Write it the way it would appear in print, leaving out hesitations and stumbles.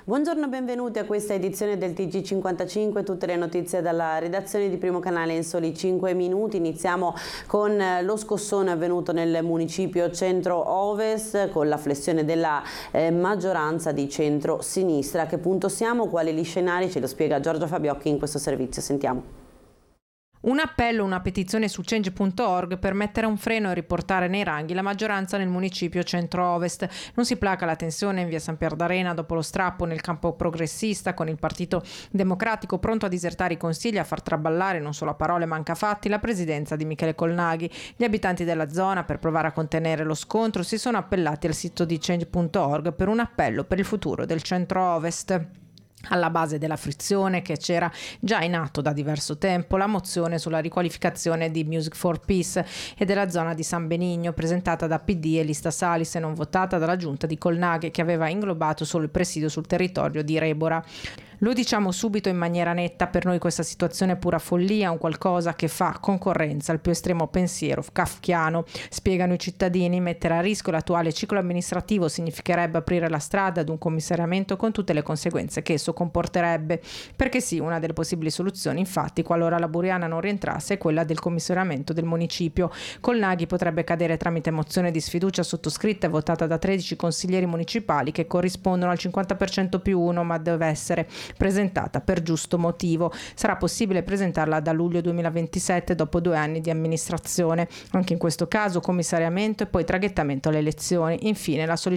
Buongiorno e benvenuti a questa edizione del TG55, tutte le notizie dalla redazione di Primo Canale in soli 5 minuti. Iniziamo con lo scossone avvenuto nel municipio centro-ovest con la flessione della maggioranza di centro-sinistra. A che punto siamo? Quali gli scenari? Ce lo spiega Giorgia Fabiocchi in questo servizio. Sentiamo. Un appello, una petizione su Change.org per mettere un freno e riportare nei ranghi la maggioranza nel municipio centro-ovest. Non si placa la tensione in via San Pier d'Arena dopo lo strappo nel campo progressista con il Partito Democratico pronto a disertare i consigli e a far traballare non solo a parole ma anche a fatti la presidenza di Michele Colnaghi. Gli abitanti della zona, per provare a contenere lo scontro, si sono appellati al sito di Change.org per un appello per il futuro del centro-ovest. Alla base della frizione, che c'era già in atto da diverso tempo, la mozione sulla riqualificazione di Music for Peace e della zona di San Benigno, presentata da PD e Lista Salis e non votata dalla giunta di Colnaghi, che aveva inglobato solo il presidio sul territorio di Rebora. Lo diciamo subito in maniera netta, per noi questa situazione è pura follia, un qualcosa che fa concorrenza al più estremo pensiero kafkiano. Spiegano i cittadini, mettere a rischio l'attuale ciclo amministrativo significherebbe aprire la strada ad un commissariamento con tutte le conseguenze che esso comporterebbe. Perché sì, una delle possibili soluzioni, infatti, qualora la Buriana non rientrasse, è quella del commissariamento del municipio. Colnaghi potrebbe cadere tramite mozione di sfiducia sottoscritta e votata da 13 consiglieri municipali che corrispondono al 50% più 1, ma deve essere presentata per giusto motivo. Sarà possibile presentarla da luglio 2027 dopo 2 anni di amministrazione. Anche in questo caso commissariamento e poi traghettamento alle elezioni. Infine la sollecitazione